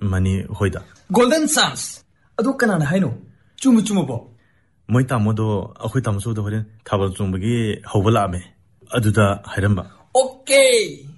money ꯍꯣꯏꯗ golden chance ꯑꯗꯨ ꯀꯅꯥꯅ ꯍꯥꯏꯅꯣ ꯆꯨꯝꯕꯣ ꯃꯣꯏ ꯇꯥꯃꯣꯗꯣ ꯑꯩꯈꯣꯏ ꯇꯥꯃꯣꯁꯨꯗ ꯍꯣꯔꯦꯟ ꯊꯥꯕꯜ ꯆꯣꯡꯕꯒꯤ ꯍꯧꯕ ꯂꯥꯛꯑꯝꯃꯦ ꯑꯗꯨꯗ ꯍꯥꯏꯔꯝꯕ ꯑꯣꯀꯦ